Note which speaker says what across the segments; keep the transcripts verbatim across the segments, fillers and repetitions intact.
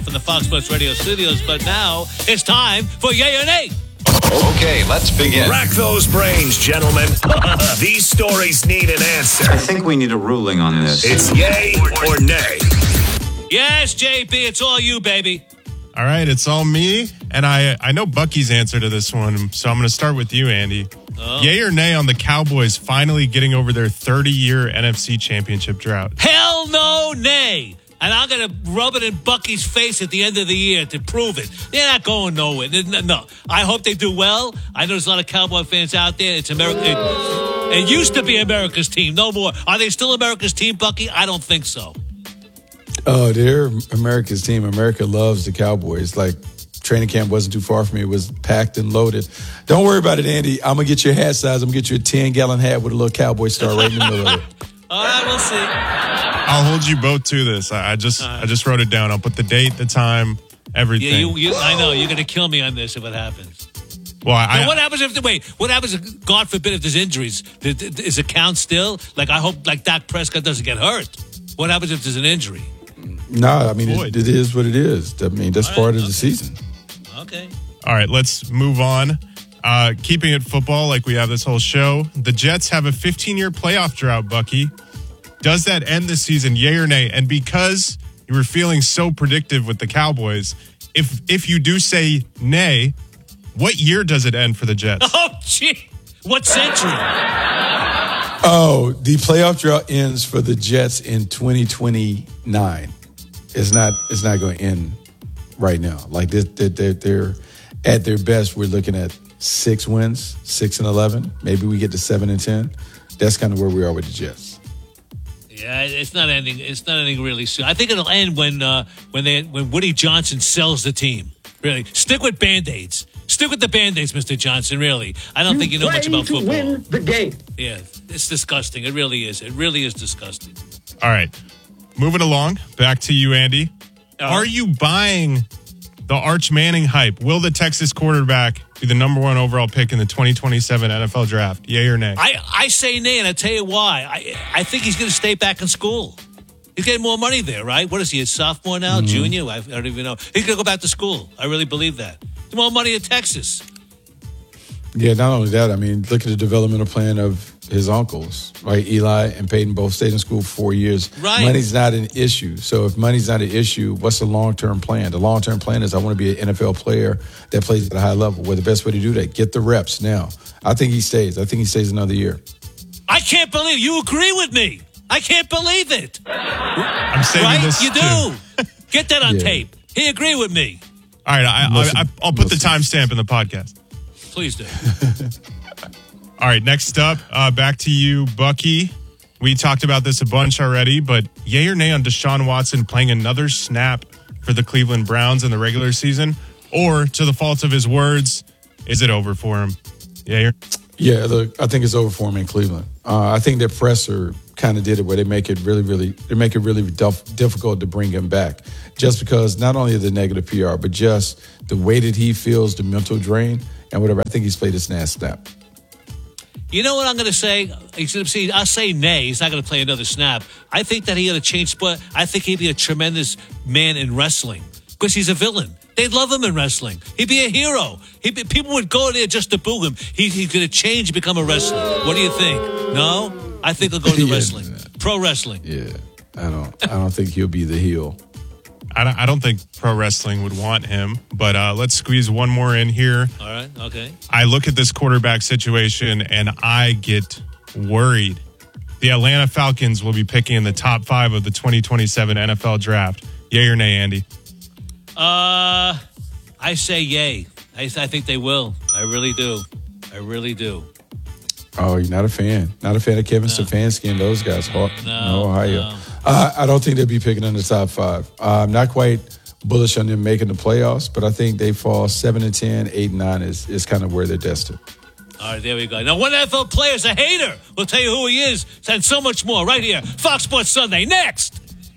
Speaker 1: from the Fox Sports Radio studios, but now it's time for Yay or Nay.
Speaker 2: Okay, let's begin.
Speaker 3: Rack those brains, gentlemen. These stories need an answer.
Speaker 2: I think we need a ruling on this.
Speaker 3: It's yay or nay.
Speaker 1: Yes, J P, it's all you, baby.
Speaker 4: All right, it's all me, and I I know Bucky's answer to this one, so I'm going to start with you, Andy. Oh. Yay or nay on the Cowboys finally getting over their thirty-year N F C Championship drought?
Speaker 1: Hell no, nay. And I'm going to rub it in Bucky's face at the end of the year to prove it. They're not going nowhere. No, I hope they do well. I know there's a lot of Cowboy fans out there. It's America. It, it used to be America's team. No more. Are they still America's team, Bucky? I don't think so.
Speaker 5: Oh, they're America's team. America loves the Cowboys. Like, training camp wasn't too far from me. It was packed and loaded. Don't worry about it, Andy. I'm going to get you a hat size. I'm going to get you a ten-gallon hat with a little Cowboy star right in the middle of it.
Speaker 1: All right, we'll see.
Speaker 4: I'll hold you both to this. I, I just right. I just wrote it down. I'll put the date, the time, everything.
Speaker 1: Yeah, you, you, I know. You're going to kill me on this if it happens.
Speaker 4: Well, I,
Speaker 1: now, what happens if, the, wait, what happens if, God forbid, if there's injuries? Is it count still? Like, I hope, like, Dak Prescott doesn't get hurt. What happens if there's an injury?
Speaker 5: No, I mean, it, it is what it is. I mean, that's right, part of
Speaker 1: okay.
Speaker 5: the season.
Speaker 1: Okay.
Speaker 4: All right, let's move on. Uh, keeping it football like we have this whole show, the Jets have a fifteen-year playoff drought, Bucky. Does that end the season, yay or nay? And because you were feeling so predictive with the Cowboys, if if you do say nay, what year does it end for the Jets?
Speaker 1: Oh, gee. What century?
Speaker 5: Oh, the playoff drought ends for the Jets in twenty twenty-nine. It's not It's not going to end right now. Like, they're, they're, they're at their best, we're looking at six wins, six and eleven. Maybe we get to seven and ten. That's kind of where we are with the Jets.
Speaker 1: Yeah, it's not ending. It's not ending really soon. I think it'll end when uh, when they when Woody Johnson sells the team. Really, stick with Band-Aids. Stick with the Band-Aids, Mister Johnson. Really, I don't
Speaker 6: you
Speaker 1: think you know much about
Speaker 6: to
Speaker 1: football.
Speaker 6: Win the game.
Speaker 1: Yeah, it's disgusting. It really is. It really is disgusting.
Speaker 4: All right, moving along. Back to you, Andy. Uh, Are you buying the Arch Manning hype? Will the Texas quarterback be the number one overall pick in the twenty twenty-seven N F L draft? Yay or nay?
Speaker 1: I, I say nay, and I'll tell you why. I I think he's going to stay back in school. He's getting more money there, right? What is he, a sophomore now, mm-hmm. junior? I, I don't even know. He's going to go back to school. I really believe that. More money at Texas.
Speaker 5: Yeah, not only that, I mean, look at the developmental plan of his uncles, right? Eli and Peyton both stayed in school for four years.
Speaker 1: Right.
Speaker 5: Money's not an issue. So if money's not an issue, what's the long-term plan? The long-term plan is I want to be an N F L player that plays at a high level. Well, the best way to do that, get the reps now. I think he stays. I think he stays another year.
Speaker 1: I can't believe you agree with me. I can't believe it.
Speaker 4: I'm saying
Speaker 1: right?
Speaker 4: this
Speaker 1: You
Speaker 4: too.
Speaker 1: do. Get that on
Speaker 5: yeah.
Speaker 1: tape. He agreed with me.
Speaker 4: All right, I, I, I, I'll put the timestamp in the podcast.
Speaker 1: Please do.
Speaker 4: All right, next up, uh, back to you, Bucky. We talked about this a bunch already, but yay or nay on Deshaun Watson playing another snap for the Cleveland Browns in the regular season? Or, to the fault of his words, is it over for him? Yay or
Speaker 5: Yeah, look, I think it's over for him in Cleveland. Uh, I think their presser kind of did it where they make it really, really, they make it really dif- difficult to bring him back. Just because not only the negative P R, but just the way that he feels, the mental drain, and whatever. I think he's played a snap snap.
Speaker 1: You know what I'm going to say? He's going to see. I'll say nay. He's not going to play another snap. I think that he had a change sport. I think he'd be a tremendous man in wrestling because he's a villain. They'd love him in wrestling. He'd be a hero. He'd be, people would go there just to boo him. He, he's going to change and become a wrestler. What do you think? No? I think he'll go to
Speaker 5: yeah,
Speaker 1: wrestling. Pro wrestling.
Speaker 5: Yeah. I don't I don't think he'll be the heel.
Speaker 4: I don't, I don't think pro wrestling would want him, but uh, let's squeeze one more in here.
Speaker 1: All right, okay.
Speaker 4: I look at this quarterback situation, and I get worried. The Atlanta Falcons will be picking in the top five of the twenty twenty-seven N F L draft. Yay or nay, Andy?
Speaker 1: Uh, I say yay. I, I think they will. I really do. I really do.
Speaker 5: Oh, you're not a fan. Not a fan of Kevin
Speaker 1: No.
Speaker 5: Stefanski and those guys. No,
Speaker 1: No,
Speaker 5: Ohio.
Speaker 1: no.
Speaker 5: Uh, I don't think they'll be picking in the top five. Uh, I'm not quite bullish on them making the playoffs, but I think they fall seven and ten, eight and nine is, is kind of where they're destined.
Speaker 1: All right, there we go. Now, one N F L player is a hater. We'll tell you who he is and so much more right here. Fox Sports Sunday. Next.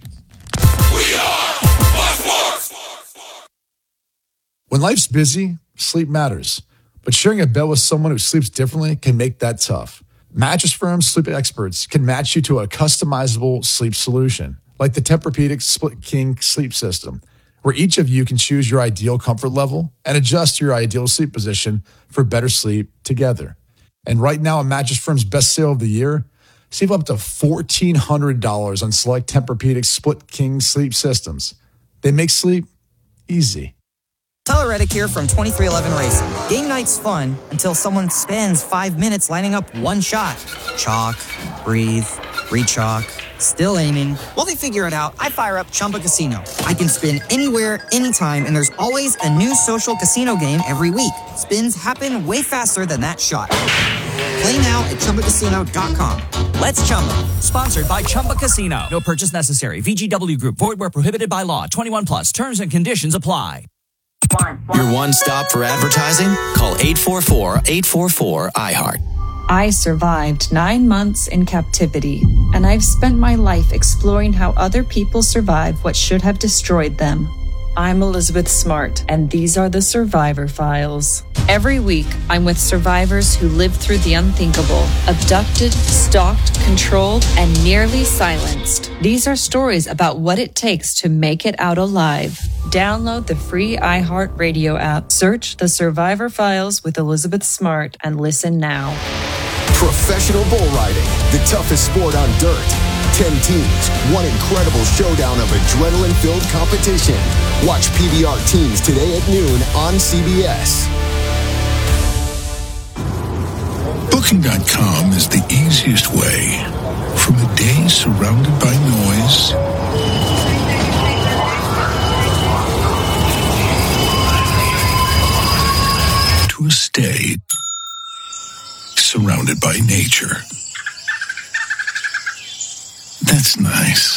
Speaker 3: We are Fox Sports.
Speaker 7: When life's busy, sleep matters. But sharing a bed with someone who sleeps differently can make that tough. Mattress Firm sleep experts can match you to a customizable sleep solution, like the Tempur-Pedic Split King sleep system. where each of you can choose your ideal comfort level and adjust your ideal sleep position for better sleep together. And right now, at Mattress Firm's best sale of the year, save up to fourteen hundred dollars on select Tempur-Pedic split king sleep systems. They make sleep easy.
Speaker 6: Tyler Reddick here from twenty-three eleven Racing. Game night's fun until someone spends five minutes lining up one shot. Chalk, breathe, re-chalk, still aiming. While they figure it out, I fire up Chumba Casino. I can spin anywhere, anytime, and there's always a new social casino game every week. Spins happen way faster than that shot. Play now at Chumba Casino dot com. Let's Chumba.
Speaker 8: Sponsored by Chumba Casino. No purchase necessary. V G W Group. Void where prohibited by law. twenty-one plus. Terms and conditions apply.
Speaker 9: Your one stop for advertising? Call eight four four, eight four four, I heart.
Speaker 10: I survived nine months in captivity, and I've spent my life exploring how other people survive what should have destroyed them. I'm Elizabeth Smart, and these are the Survivor Files. Every week, I'm with survivors who lived through the unthinkable, abducted, stalked, controlled, and nearly silenced. These are stories about what it takes to make it out alive. Download the free iHeartRadio app, search The Survivor Files with Elizabeth Smart, and listen now.
Speaker 11: Professional bull riding, the toughest sport on dirt. Ten teams, one incredible showdown of adrenaline-filled competition. Watch P B R Teams today at noon on C B S.
Speaker 12: Booking dot com is the easiest way from a day surrounded by noise to a stay surrounded by nature. That's nice.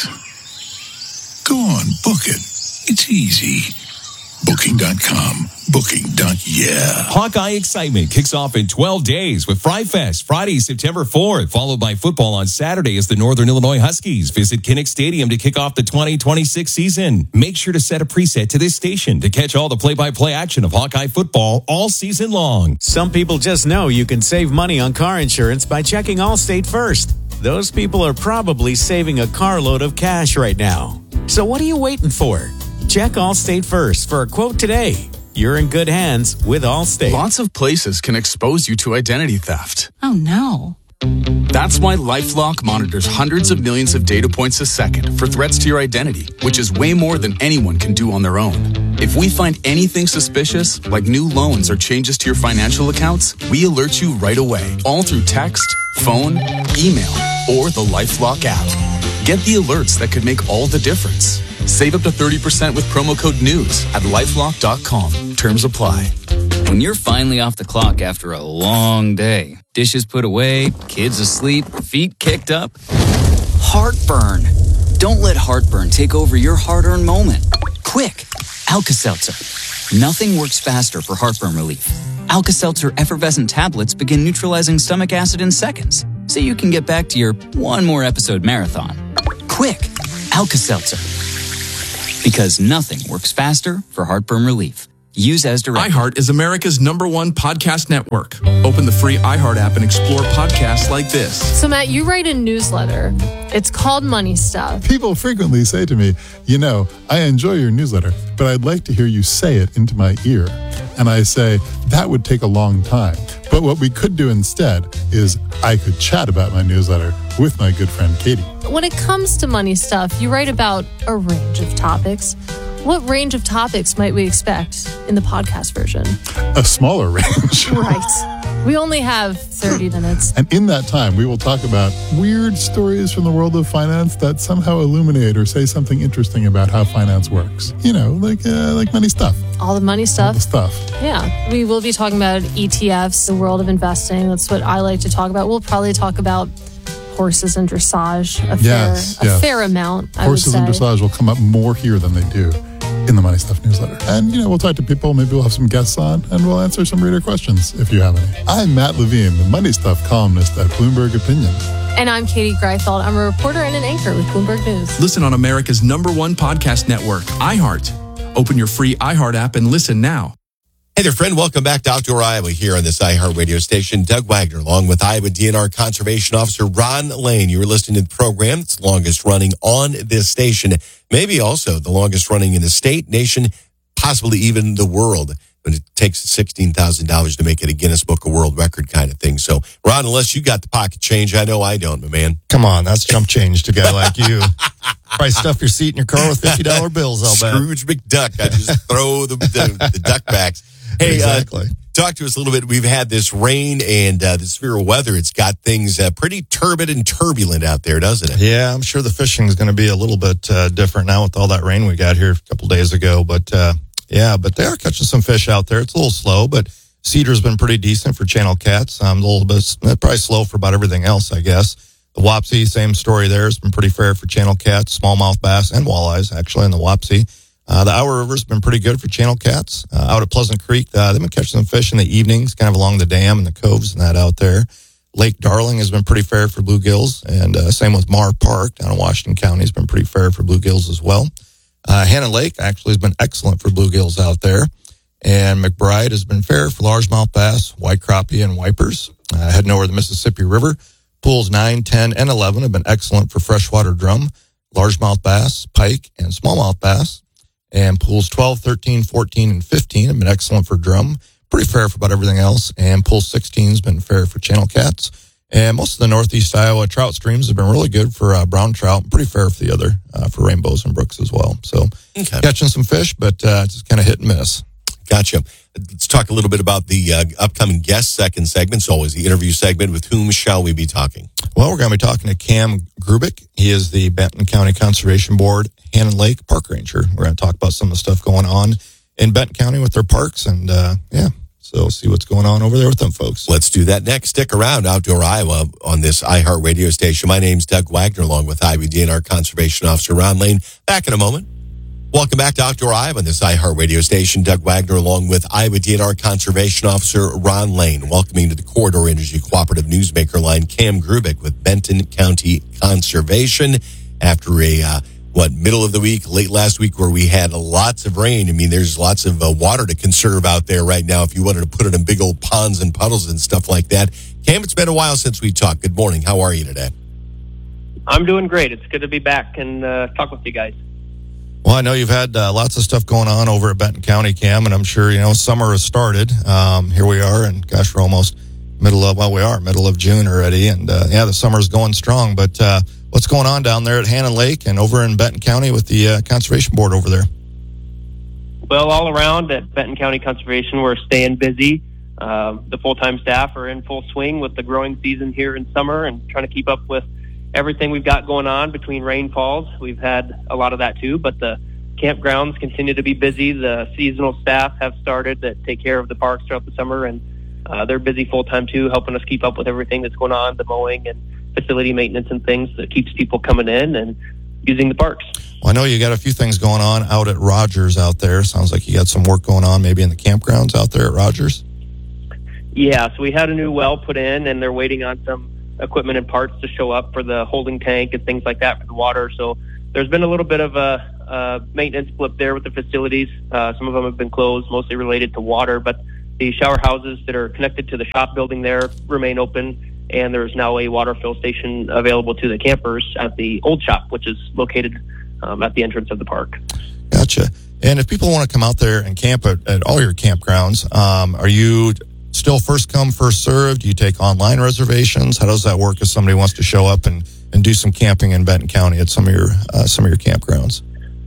Speaker 12: Go on, book it. It's easy. Booking dot com. Booking. Yeah.
Speaker 13: Hawkeye excitement kicks off in twelve days with Fry Fest Friday, September fourth, followed by football on Saturday as the Northern Illinois Huskies visit Kinnick Stadium to kick off the twenty twenty-six season. Make sure to set a preset to this station to catch all the play-by-play action of Hawkeye football all season long.
Speaker 14: Some people just know you can save money on car insurance by checking Allstate first. Those people are probably saving a carload of cash right now. So what are you waiting for? Check Allstate first for a quote today. You're in good hands with Allstate.
Speaker 15: Lots of places can expose you to identity theft.
Speaker 10: Oh, no.
Speaker 15: That's why LifeLock monitors hundreds of millions of data points a second for threats to your identity, which is way more than anyone can do on their own. If we find anything suspicious, like new loans or changes to your financial accounts, we alert you right away, all through text, phone, email, or the LifeLock app. Get the alerts that could make all the difference. Save up to thirty percent with promo code NEWS at lifelock dot com. Terms apply.
Speaker 16: When you're finally off the clock after a long day, dishes put away, kids asleep, feet kicked up, heartburn. Don't let heartburn take over your hard-earned moment. Quick, Alka-Seltzer. Nothing works faster for heartburn relief. Alka-Seltzer effervescent tablets begin neutralizing stomach acid in seconds, so you can get back to your one more episode marathon. Quick, Alka-Seltzer. Because nothing works faster for heartburn relief. Use as directed.
Speaker 17: iHeart is America's number one podcast network. Open the free iHeart app and explore podcasts like this.
Speaker 18: So, Matt, you write a newsletter. It's called Money Stuff.
Speaker 19: People frequently say to me, you know, I enjoy your newsletter, but I'd like to hear you say it into my ear. And I say, that would take a long time. But what we could do instead is I could chat about my newsletter with my good friend Katie.
Speaker 18: When it comes to money stuff, you write about a range of topics. What range of topics might we expect in the podcast version?
Speaker 19: A smaller range.
Speaker 18: Right. We only have thirty minutes.
Speaker 19: And in that time, we will talk about weird stories from the world of finance that somehow illuminate or say something interesting about how finance works. You know, like uh, like money stuff.
Speaker 18: All the money stuff.
Speaker 19: All the stuff.
Speaker 18: Yeah. We will be talking about E T Fs, the world of investing. That's what I like to talk about. We'll probably talk about horses and dressage a
Speaker 19: yes,
Speaker 18: fair,
Speaker 19: yes.
Speaker 18: a fair amount. I
Speaker 19: Horses
Speaker 18: would
Speaker 19: and
Speaker 18: say.
Speaker 19: dressage will come up more here than they do in the Money Stuff newsletter. And, you know, we'll talk to people. Maybe we'll have some guests on and we'll answer some reader questions if you have any. I'm Matt Levine, the Money Stuff columnist at Bloomberg Opinion.
Speaker 18: And I'm Katie Greifeld. I'm a reporter and an anchor with Bloomberg News.
Speaker 17: Listen on America's number one podcast network, iHeart. Open your free iHeart app and listen now.
Speaker 20: Hey there, friend. Welcome back to Outdoor Iowa here on this iHeart radio station. Doug Wagner, along with Iowa D N R Conservation Officer Ron Lane. You were listening to the program. It's the longest running on this station. Maybe also the longest running in the state, nation, possibly even the world. But it takes sixteen thousand dollars to make it a Guinness Book of World Record kind of thing. So, Ron, unless you got the pocket change, I know I don't, my man.
Speaker 21: Come on, that's chump change to a guy like you. Probably stuff your seat in your car with fifty dollar bills, I'll bet.
Speaker 20: Scrooge McDuck. I just throw the, the, the duck backs. Hey,
Speaker 21: exactly.
Speaker 20: uh, talk to us a little bit. We've had this rain and uh, the severe weather. It's got things uh, pretty turbid and turbulent out there, doesn't it?
Speaker 21: Yeah, I'm sure the fishing is going to be a little bit uh, different now with all that rain we got here a couple days ago. But uh, yeah, but they are catching some fish out there. It's a little slow, but Cedar's been pretty decent for channel cats. Um, a little bit probably slow for about everything else, I guess. The Wapsie, same story there. It's been pretty fair for channel cats, smallmouth bass, and walleyes, actually, in the Wapsie. Uh, the Iowa River's been pretty good for channel cats. Uh, out at Pleasant Creek, uh, they've been catching some fish in the evenings, kind of along the dam and the coves and that out there. Lake Darling has been pretty fair for bluegills, and uh, same with Mar Park down in Washington County has been pretty fair for bluegills as well. Uh, Hannah Lake actually has been excellent for bluegills out there. And McBride has been fair for largemouth bass, white crappie, and wipers. Uh, heading over the Mississippi River, pools nine, ten, and eleven have been excellent for freshwater drum, largemouth bass, pike, and smallmouth bass. And pools twelve, thirteen, fourteen, and fifteen have been excellent for drum. Pretty fair for about everything else. And pool sixteen has been fair for channel cats. And most of the northeast Iowa trout streams have been really good for uh, brown trout. Pretty fair for the other, uh, for rainbows and brooks as well. So okay. Catching some fish, but uh, it's kind of hit and miss.
Speaker 20: Gotcha. Let's talk a little bit about the uh, upcoming guest second segment. It's always the interview segment. With whom shall we be talking?
Speaker 21: Well, we're going to be talking to Cam Grubick. He is the Benton County Conservation Board Hannon Lake Park Ranger. We're going to talk about some of the stuff going on in Benton County with their parks, and uh, yeah, so see what's going on over there with them folks.
Speaker 20: Let's do that next. Stick around, Outdoor Iowa, on this iHeart radio station. My name's Doug Wagner, along with Iowa D N R Conservation Officer Ron Lane. Back in a moment. Welcome back to Outdoor Iowa on this iHeart radio station. Doug Wagner, along with Iowa D N R Conservation Officer Ron Lane. Welcoming to the Corridor Energy Cooperative Newsmaker line, Cam Grubick with Benton County Conservation. After a, uh, what, middle of the week, late last week, where we had lots of rain. I mean, there's lots of uh, water to conserve out there right now if you wanted to put it in big old ponds and puddles and stuff like that. Cam, it's been a while since we talked. Good morning. How are you today?
Speaker 22: I'm doing great. It's good to be back and uh, talk with you guys.
Speaker 21: Well, I know you've had uh, lots of stuff going on over at Benton County, Cam, and I'm sure, you know, summer has started. Um, here we are, and gosh, we're almost middle of, well, we are middle of June already, and uh, yeah, the summer's going strong. But uh, what's going on down there at Hannon Lake and over in Benton County with the uh, Conservation Board over there?
Speaker 22: Well, all around at Benton County Conservation, we're staying busy. Uh, the full-time staff are in full swing with the growing season here in summer and trying to keep up with everything we've got going on between rainfalls. We've had a lot of that too, but the campgrounds continue to be busy. The seasonal staff have started that take care of the parks throughout the summer, and uh, they're busy full-time too, helping us keep up with everything that's going on, the mowing and facility maintenance and things that keeps people coming in and using the parks.
Speaker 21: Well, I know you got a few things going on out at Rogers out there. Sounds like you got some work going on maybe in the campgrounds out there at Rogers.
Speaker 22: Yeah, so we had a new well put in, and they're waiting on some equipment and parts to show up for the holding tank and things like that for the water. So there's been a little bit of a, a maintenance blip there with the facilities. Uh, some of them have been closed, mostly related to water, but the shower houses that are connected to the shop building there remain open, and there's now a water fill station available to the campers at the old shop, which is located um, at the entrance of the park.
Speaker 21: Gotcha. And if people want to come out there and camp at, at all your campgrounds, um, are you still first come, first served? Do you take online reservations? How does that work if somebody wants to show up and, and do some camping in Benton County at some of your uh, some of your campgrounds?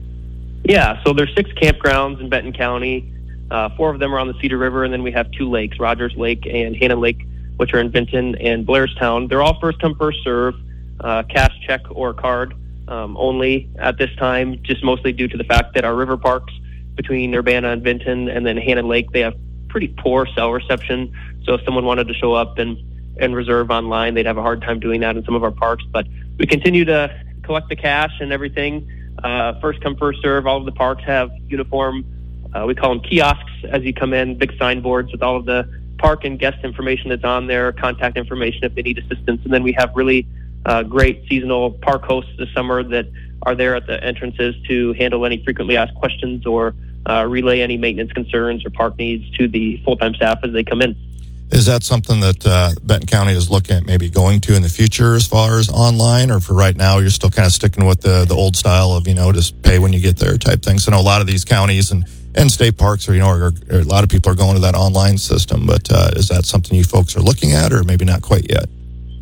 Speaker 22: Yeah, so there's six campgrounds in Benton County. Uh, four of them are on the Cedar River, and then we have two lakes, Rogers Lake and Hannon Lake, which are in Benton and Blairstown. They're all first come, first serve, uh, cash, check, or card um, only at this time, just mostly due to the fact that our river parks between Urbana and Benton and then Hannon Lake, they have pretty poor cell reception. So if someone wanted to show up and, and reserve online, they'd have a hard time doing that in some of our parks. But we continue to collect the cash and everything. Uh, first come, first serve. All of the parks have uniform, uh, we call them kiosks as you come in, big signboards with all of the park and guest information that's on there, contact information if they need assistance. And then we have really uh, great seasonal park hosts this summer that are there at the entrances to handle any frequently asked questions or uh, relay any maintenance concerns or park needs to the full-time staff as they come in.
Speaker 21: Is that something that uh, Benton County is looking at maybe going to in the future as far as online, or for right now you're still kind of sticking with the the old style of, you know, just pay when you get there type things? I know a lot of these counties and, and state parks are, you know, are, are, a lot of people are going to that online system, but uh, is that something you folks are looking at, or maybe not quite yet?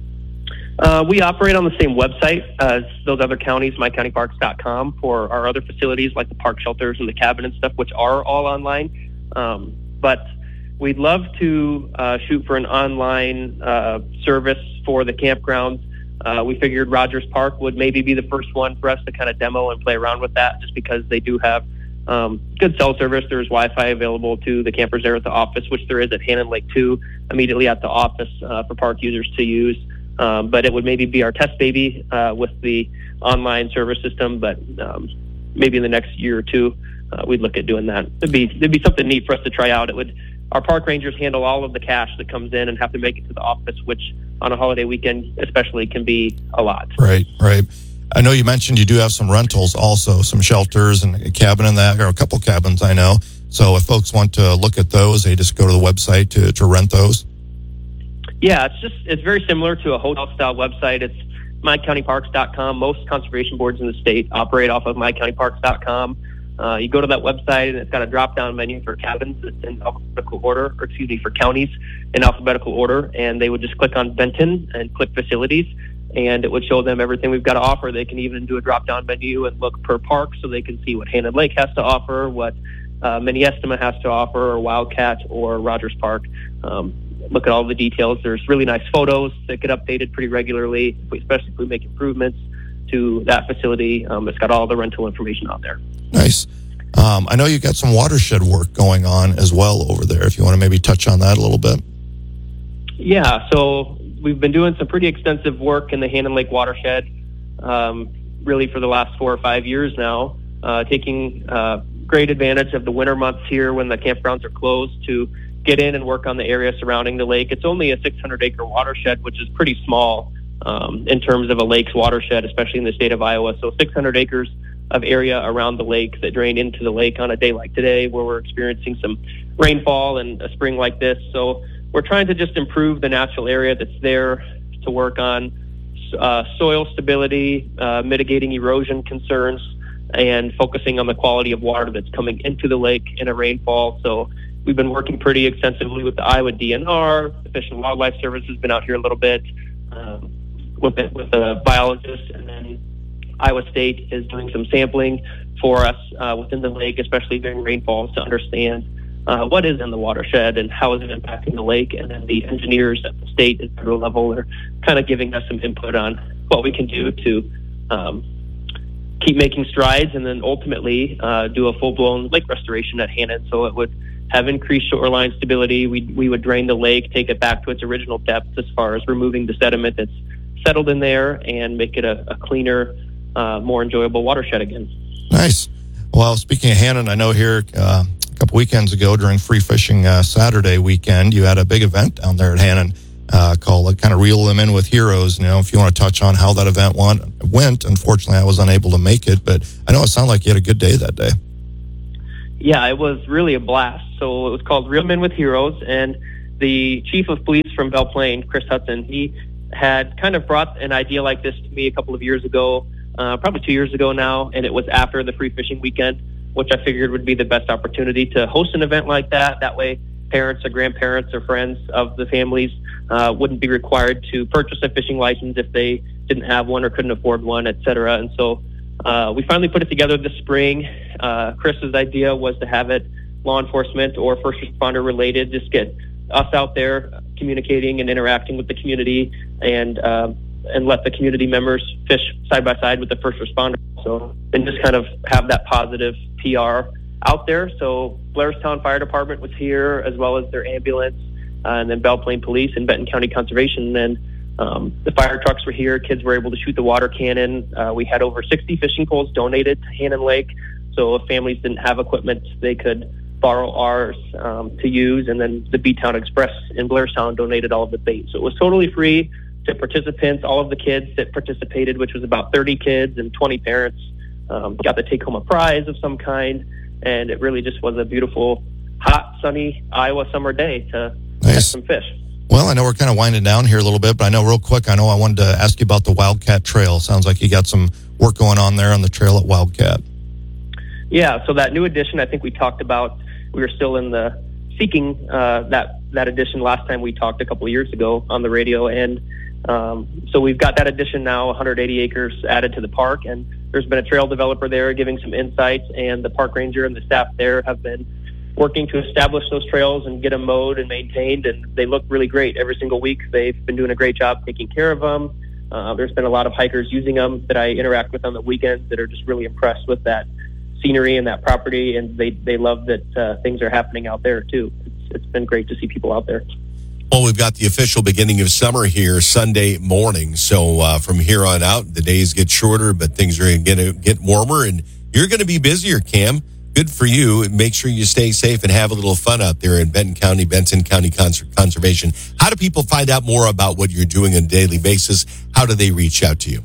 Speaker 22: Uh, we operate on the same website as those other counties, my county parks dot com, for our other facilities like the park shelters and the cabin and stuff, which are all online. Um, but we'd love to uh, shoot for an online uh, service for the campgrounds. Uh, we figured Rogers Park would maybe be the first one for us to kind of demo and play around with that, just because they do have um, good cell service. There's Wi-Fi available to the campers there at the office, which there is at Hannon Lake too, immediately at the office uh, for park users to use. Um, but it would maybe be our test baby uh, with the online service system. But um, maybe in the next year or two, uh, we'd look at doing that. It'd be it'd be something neat for us to try out. It would. Our park rangers handle all of the cash that comes in and have to make it to the office, which on a holiday weekend especially can be a lot.
Speaker 21: Right, right. I know you mentioned you do have some rentals also, some shelters and a cabin in that, or a couple cabins I know. So if folks want to look at those, they just go to the website to, to rent those.
Speaker 22: Yeah, it's just it's very similar to a hotel-style website. It's my county parks dot com. Most conservation boards in the state operate off of my county parks dot com. Uh, you go to that website, and it's got a drop-down menu for cabins in alphabetical order, or excuse me, for counties in alphabetical order, and they would just click on Benton and click Facilities, and it would show them everything we've got to offer. They can even do a drop-down menu and look per park, so they can see what Hannon Lake has to offer, what uh, Minneestima has to offer, or Wildcat, or Rogers Park. Um, look at all the details. There's really nice photos that get updated pretty regularly, especially if we make improvements to that facility. Um, it's got all the rental information on there.
Speaker 21: Nice. Um, I know you got some watershed work going on as well over there, if you want to maybe touch on that a little bit.
Speaker 22: Yeah, so we've been doing some pretty extensive work in the Hannon Lake watershed, um, really for the last four or five years now, uh, taking uh, great advantage of the winter months here when the campgrounds are closed to get in and work on the area surrounding the lake. It's only a six hundred acre watershed, which is pretty small um, in terms of a lake's watershed, especially in the state of Iowa. So six hundred acres of area around the lake that drain into the lake on a day like today, where we're experiencing some rainfall and a spring like this. So we're trying to just improve the natural area that's there to work on uh, soil stability, uh, mitigating erosion concerns, and focusing on the quality of water that's coming into the lake in a rainfall. So we've been working pretty extensively with the Iowa D N R. The Fish and Wildlife Service has been out here a little bit um, with, it, with a biologist, and then Iowa State is doing some sampling for us uh, within the lake, especially during rainfalls, to understand uh, what is in the watershed and how is it impacting the lake. And then the engineers at the state and federal level are kind of giving us some input on what we can do to um, keep making strides, and then ultimately uh, do a full-blown lake restoration at Hannon. So it would have increased shoreline stability. We we would drain the lake, take it back to its original depth as far as removing the sediment that's settled in there, and make it a, a cleaner, uh, more enjoyable watershed again.
Speaker 21: Nice. Well, speaking of Hannon, I know here uh, a couple weekends ago during Free Fishing uh, Saturday weekend, you had a big event down there at Hannon uh, called like, kind of Reel Them In with Heroes. You know, if you want to touch on how that event went, went, unfortunately I was unable to make it, but I know it sounded like you had a good day that day.
Speaker 22: Yeah, it was really a blast. So it was called Reel Them In with Heroes, and the chief of police from Belle Plaine, Chris Hudson, he had kind of brought an idea like this to me a couple of years ago, uh, probably two years ago now, and it was after the Free Fishing Weekend, which I figured would be the best opportunity to host an event like that. That way parents or grandparents or friends of the families uh, wouldn't be required to purchase a fishing license if they didn't have one or couldn't afford one, et cetera. And so uh, we finally put it together this spring. Uh, Chris's idea was to have it law enforcement or first responder related, just get us out there communicating and interacting with the community, and uh, and let the community members fish side by side with the first responder. So, and just kind of have that positive P R out there. So Blairstown Fire Department was here, as well as their ambulance, uh, and then Belle Plaine Police and Benton County Conservation. And then um, the fire trucks were here. Kids were able to shoot the water cannon. Uh, we had over sixty fishing poles donated to Hannon Lake. So if families didn't have equipment, they could borrow ours um, to use. And then the B-Town Express in Blairstown donated all of the bait. So it was totally free to participants. All of the kids that participated, which was about thirty kids and twenty parents, um, got to take home a prize of some kind. and it really just was a beautiful, hot, sunny Iowa summer day to
Speaker 21: Nice.
Speaker 22: catch some fish.
Speaker 21: Well, I know we're kind of winding down here a little bit, but I know real quick, I know I wanted to ask you about the Wildcat Trail. Sounds like you got some work going on there on the trail at Wildcat.
Speaker 22: Yeah, so that new edition, I think we talked about, we were still in the seeking uh, that, that edition last time we talked a couple of years ago on the radio. And um, so we've got that edition now, one hundred eighty acres added to the park. And there's been a trail developer there giving some insights, and the park ranger and the staff there have been working to establish those trails and get them mowed and maintained, and they look really great every single week. They've been doing a great job taking care of them. Uh, there's been a lot of hikers using them that I interact with on the weekends that are just really impressed with that scenery and that property, and they, they love that uh, things are happening out there too. It's, it's been great to see people out there.
Speaker 20: Well, we've got the official beginning of summer here Sunday morning. So uh, from here on out, the days get shorter, but things are going to get warmer, and you're going to be busier, Cam. Good for you. Make sure you stay safe and have a little fun out there in Benton County, Benton County Cons- Conservation. How do people find out more about what you're doing on a daily basis? How do they reach out to you?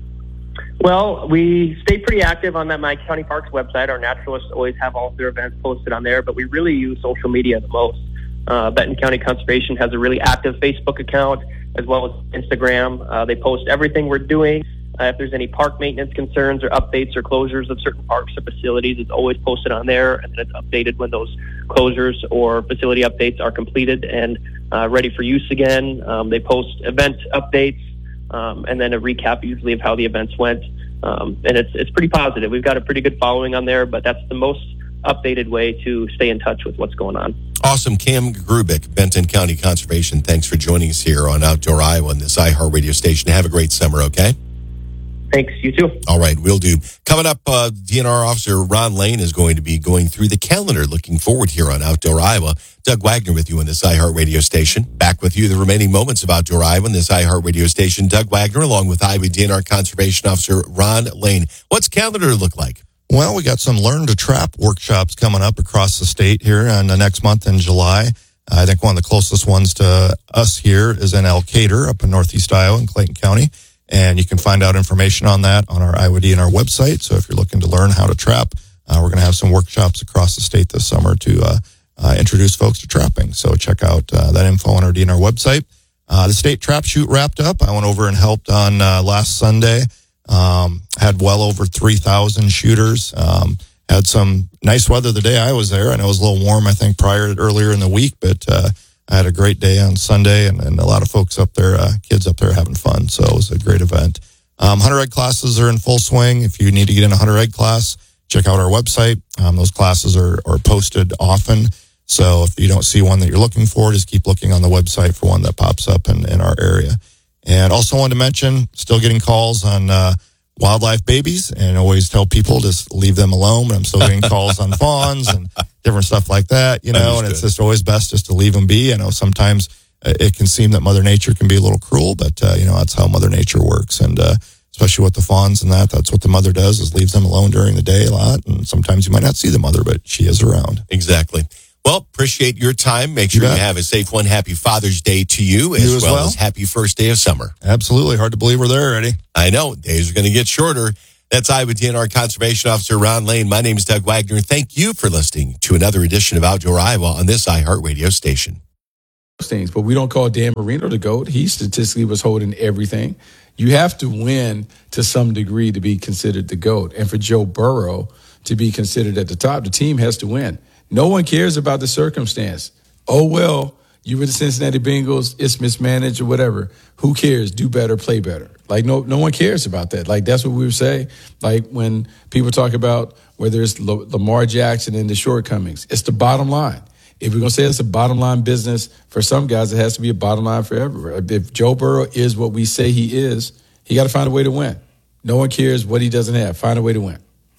Speaker 22: Well, we stay pretty active on that My County Parks website. Our naturalists always have all of their events posted on there, but we really use social media the most. Uh, Benton County Conservation has a really active Facebook account as well as Instagram. Uh, they post everything we're doing. Uh, if there's any park maintenance concerns or updates or closures of certain parks or facilities, it's always posted on there, and then it's updated when those closures or facility updates are completed and uh, ready for use again. Um, they post event updates um, and then a recap usually of how the events went, um, and it's it's pretty positive. We've got a pretty good following on there, but that's the most updated way to stay in touch with what's going on.
Speaker 20: Awesome. Cam Grubik, Benton County Conservation, thanks for joining us here on Outdoor Iowa on this iHeart Radio station. Have a great summer, okay?
Speaker 22: Thanks. You too.
Speaker 20: All right, we'll do. Coming up, uh, D N R Officer Ron Lane is going to be going through the calendar. Looking forward here on Outdoor Iowa. Doug Wagner with you on this iHeart Radio station. Back with you the remaining moments of Outdoor Iowa on this iHeart Radio station. Doug Wagner along with Iowa D N R Conservation Officer Ron Lane. What's calendar look like?
Speaker 21: Well, we got some Learn to Trap workshops coming up across the state here in the next month in July. I think one of the closest ones to us here is in Elkader up in northeast Iowa in Clayton County. And you can find out information on that on our Iowa D N R website. So if you're looking to learn how to trap, uh, we're going to have some workshops across the state this summer to uh, uh, introduce folks to trapping. So check out uh, that info on our D N R website. Uh, the state trap shoot wrapped up. I went over and helped on uh, last Sunday. Um, had well over three thousand shooters. Um, had some nice weather the day I was there. I know it was a little warm, I think, prior earlier in the week, but uh, I had a great day on Sunday, and, and a lot of folks up there, uh, kids up there having fun. So it was a great event. Um, hunter egg classes are in full swing. If you need to get in a hunter egg class, check out our website. Um, those classes are, are posted often. So if you don't see one that you're looking for, just keep looking on the website for one that pops up in, in our area. And also wanted to mention, still getting calls on uh, wildlife babies, and always tell people just leave them alone. But I'm still getting calls on fawns and different stuff like that, you know, Understood. And it's just always best just to leave them be. I know sometimes it can seem that Mother Nature can be a little cruel, but, uh, you know, that's how Mother Nature works. And uh, especially with the fawns and that, that's what the mother does, is leaves them alone during the day a lot. And sometimes you might not see the mother, but she is around.
Speaker 20: Exactly. Well, appreciate your time. Make sure you, you have a safe one. Happy Father's Day to you, as, you as well, well as happy first day of summer.
Speaker 21: Absolutely. Hard to believe we're there already.
Speaker 20: I know. Days are going to get shorter. That's Iowa D N R Conservation Officer Ron Lane. My name is Doug Wagner. Thank you for listening to another edition of Outdoor Iowa on this iHeart Radio station.
Speaker 5: Things, but we don't call Dan Marino the GOAT. He statistically was holding everything. You have to win to some degree to be considered the GOAT. And for Joe Burrow to be considered at the top, the team has to win. No one cares about the circumstance. Oh, well, you were the Cincinnati Bengals, it's mismanaged or whatever. Who cares? Do better, play better. Like, no no one cares about that. Like, that's what we would say. Like, when people talk about whether it's L- Lamar Jackson and the shortcomings, it's the bottom line. If we're going to say it's a bottom line business, for some guys, it has to be a bottom line forever. If Joe Burrow is what we say he is, he got to find a way to win. No one cares what he doesn't have. Find a way to win.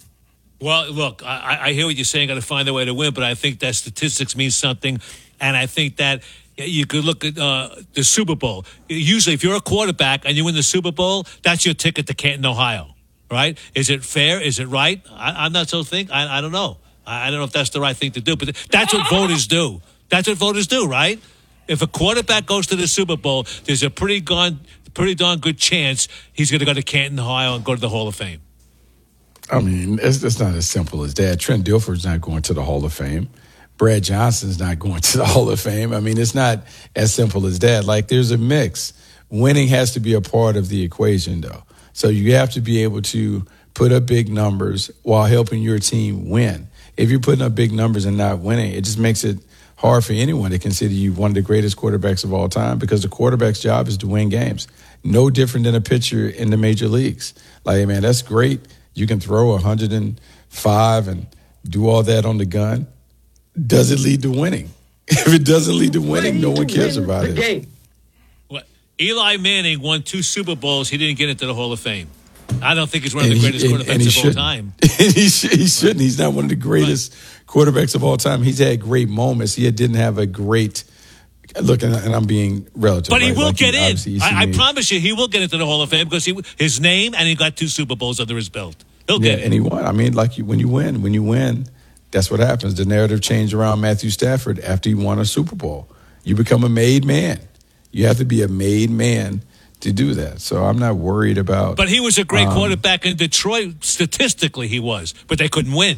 Speaker 1: Well, look, I, I hear what you're saying, got to find a way to win, but I think that statistics mean something, and I think that you could look at uh, the Super Bowl. Usually, if you're a quarterback and you win the Super Bowl, that's your ticket to Canton, Ohio, right? Is it fair? Is it right? I, I'm not so think. I, I don't know. I, I don't know if that's the right thing to do, but that's what voters do. That's what voters do, right? If a quarterback goes to the Super Bowl, there's a pretty gone, pretty darn good chance he's going to go to Canton, Ohio, and go to the Hall of Fame.
Speaker 5: I mean, it's, it's not as simple as that. Trent Dilfer's not going to the Hall of Fame. Brad Johnson's not going to the Hall of Fame. I mean, it's not as simple as that. Like, there's a mix. Winning has to be a part of the equation, though. So you have to be able to put up big numbers while helping your team win. If you're putting up big numbers and not winning, it just makes it hard for anyone to consider you one of the greatest quarterbacks of all time, because the quarterback's job is to win games. No different than a pitcher in the major leagues. Like, man, that's great. You can throw one hundred five and do all that on the gun. Does it lead to winning? If it doesn't lead to winning, no one cares about it.
Speaker 1: What? Eli Manning won two Super Bowls. He didn't get into the Hall of Fame. I don't think he's one of the
Speaker 5: And he-
Speaker 1: greatest
Speaker 5: and-
Speaker 1: quarterbacks
Speaker 5: and he
Speaker 1: of all
Speaker 5: shouldn't.
Speaker 1: time.
Speaker 5: he, sh- he shouldn't. He's not one of the greatest quarterbacks of all time. He's had great moments. He didn't have a great look, and, and I'm being relative.
Speaker 1: But he
Speaker 5: right?
Speaker 1: will
Speaker 5: Like,
Speaker 1: get in.
Speaker 5: obviously, he's
Speaker 1: I, I
Speaker 5: seen-
Speaker 1: promise you, he will get into the Hall of Fame because he, his name and he got two Super Bowls under his belt. He'll
Speaker 5: Yeah,
Speaker 1: get in.
Speaker 5: and he won. I mean, like you, when you win, when you win, that's what happens. The narrative changed around Matthew Stafford after he won a Super Bowl. You become a made man. You have to be a made man to do that. So I'm not worried about.
Speaker 1: But he was a great
Speaker 5: um,
Speaker 1: quarterback in Detroit. Statistically, he was, but they couldn't win.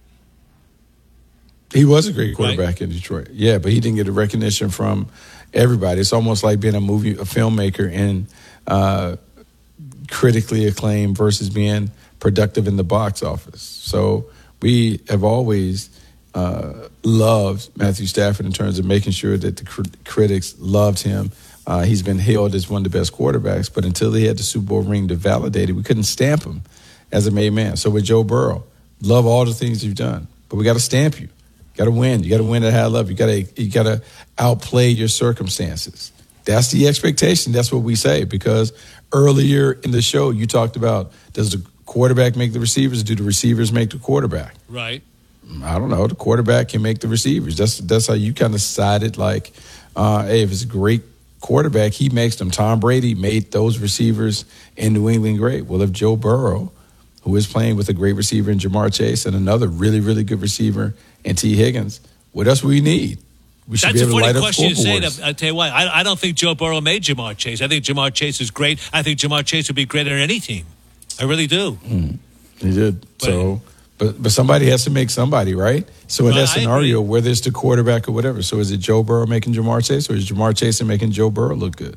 Speaker 5: He was a great quarterback in Detroit. Yeah, but he didn't get the recognition from everybody. It's almost like being a movie, a filmmaker, and uh, critically acclaimed versus being productive in the box office. So we have always uh, loved Matthew Stafford in terms of making sure that the cr- critics loved him. Uh, he's been hailed as one of the best quarterbacks, but until he had the Super Bowl ring to validate it, we couldn't stamp him as a made man. So with Joe Burrow, love all the things you've done, but we got to stamp you. Got to win. You got to win at a high level. You got to you got to outplay your circumstances. That's the expectation. That's what we say, because earlier in the show you talked about, does the quarterback make the receivers? Or do the receivers make the quarterback?
Speaker 1: Right.
Speaker 5: I don't know. The quarterback can make the receivers. That's that's how you kind of decided. Like, uh, hey, if it's a great quarterback, he makes them. Tom Brady made those receivers in New England great. Well, if Joe Burrow, who is playing with a great receiver in Jamar Chase and another really, really good receiver in T. Higgins, what else we need? We should
Speaker 1: That's
Speaker 5: be
Speaker 1: a
Speaker 5: able to
Speaker 1: funny
Speaker 5: light up
Speaker 1: question to say.
Speaker 5: scoreboards.
Speaker 1: To, I tell you what, I, I don't think Joe Burrow made Jamar Chase. I think Jamar Chase is great. I think Jamar Chase would be great on any team. I really do.
Speaker 5: Mm, he did. So, but but somebody has to make somebody, right? So in
Speaker 1: Well,
Speaker 5: that
Speaker 1: I
Speaker 5: scenario, whether it's the quarterback or whatever, so is it Joe Burrow making Jamar Chase, or is Jamar Chase making Joe Burrow look good?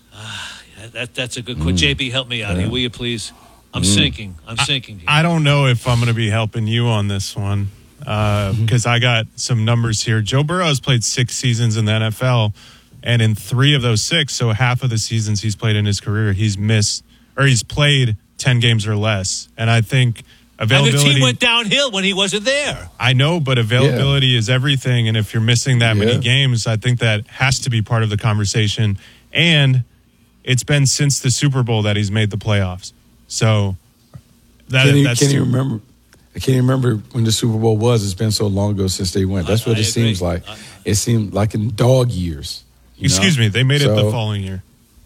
Speaker 1: That, that's a good question. J B, help me out
Speaker 5: Yeah.
Speaker 1: here, will you please? I'm
Speaker 5: Mm.
Speaker 1: sinking. I'm sinking. Here.
Speaker 2: I don't know if I'm going to be helping you on this one because I got some numbers here. Joe Burrow has played six seasons in the N F L, and in three of those six, so half of the seasons he's played in his career, he's missed or he's played ten games or less. And I think
Speaker 1: And the
Speaker 2: availability.
Speaker 1: team went downhill when he wasn't there.
Speaker 2: I know, but availability is everything. And if you're missing that many
Speaker 5: Yeah.
Speaker 2: games, I think that has to be part of the conversation. And it's been since the Super Bowl that he's made the playoffs. So that,
Speaker 5: Can you,
Speaker 2: that's
Speaker 5: can you remember? I can't even remember when the Super Bowl was. It's been so long ago since they went. That's
Speaker 2: I-
Speaker 5: what
Speaker 2: I
Speaker 5: it
Speaker 2: agree.
Speaker 5: seems like. It seemed like in dog years. you
Speaker 2: Excuse
Speaker 5: know?
Speaker 2: me, they made it the
Speaker 5: So-
Speaker 2: following year.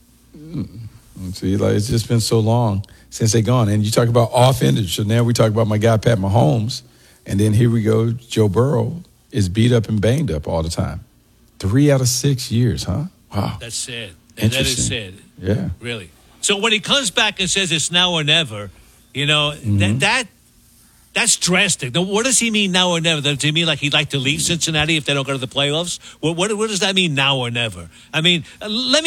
Speaker 5: See, like it's just been so long since they gone. And you talk about offenders. So now we talk about my guy Pat Mahomes, and then here we go. Joe Burrow is beat up and banged up all the time. Three out of six years, huh? Wow.
Speaker 1: That's sad. And that is sad.
Speaker 5: Interesting. Yeah.
Speaker 1: Really. So when he comes back and says it's now or never, you know,
Speaker 5: Mm-hmm.
Speaker 1: that that that's drastic. Now, what does he mean now or never? Does he mean like he'd like to leave Cincinnati if they don't go to the playoffs? What what, what does that mean now or never? I mean, uh, let me